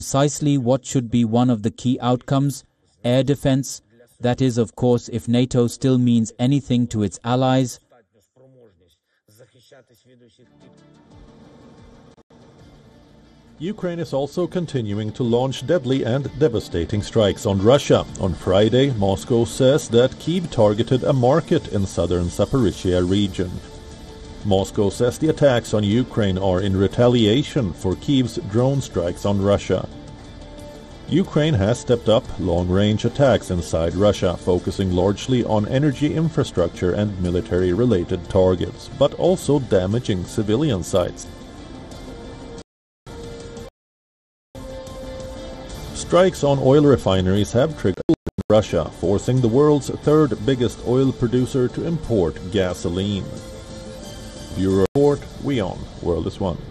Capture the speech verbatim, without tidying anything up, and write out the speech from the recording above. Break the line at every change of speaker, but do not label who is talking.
precisely what should be one of the key outcomes: air defense. That is, of course, if NATO still means anything to its allies.
Ukraine is also continuing to launch deadly and devastating strikes on Russia. On Friday, Moscow says that Kyiv targeted a market in southern Zaporizhia region. Moscow says the attacks on Ukraine are in retaliation for Kyiv's drone strikes on Russia. Ukraine has stepped up long-range attacks inside Russia, focusing largely on energy infrastructure and military-related targets, but also damaging civilian sites. Strikes on oil refineries have triggered in Russia, forcing the world's third biggest oil producer to import gasoline. Bureau Report, WION, World is One.